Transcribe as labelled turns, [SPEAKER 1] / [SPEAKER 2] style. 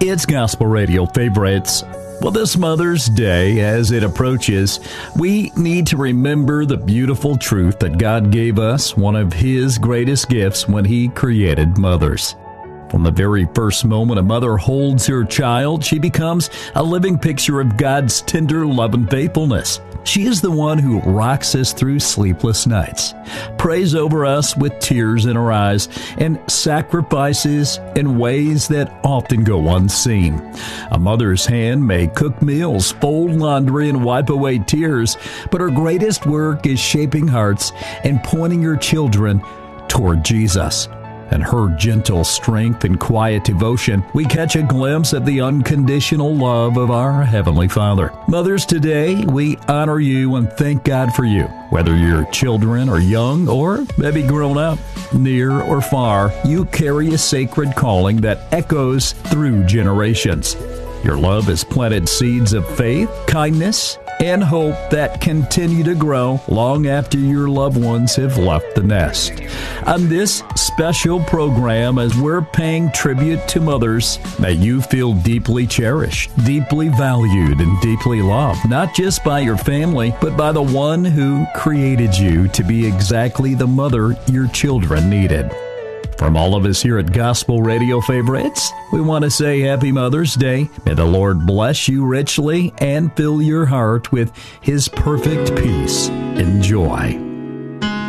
[SPEAKER 1] It's Gospel Radio Favorites. Well, this Mother's Day, as it approaches, we need to remember the beautiful truth that God gave us one of His greatest gifts when He created mothers. From the very first moment a mother holds her child, she becomes a living picture of God's tender love and faithfulness. She is the one who rocks us through sleepless nights, prays over us with tears in her eyes, and sacrifices in ways that often go unseen. A mother's hand may cook meals, fold laundry, and wipe away tears, but her greatest work is shaping hearts and pointing her children toward Jesus. And her gentle strength and quiet devotion, we catch a glimpse of the unconditional love of our Heavenly Father. Mothers, today, we honor you and thank God for you. Whether your children are young or maybe grown up, near or far, you carry a sacred calling that echoes through generations. Your love has planted seeds of faith, kindness, and hope that continue to grow long after your loved ones have left the nest. On this special program, as we're paying tribute to mothers, may you feel deeply cherished, deeply valued, and deeply loved, not just by your family, but by the one who created you to be exactly the mother your children needed. From all of us here at Gospel Radio Favorites, we want to say Happy Mother's Day. May the Lord bless you richly and fill your heart with His perfect peace and joy.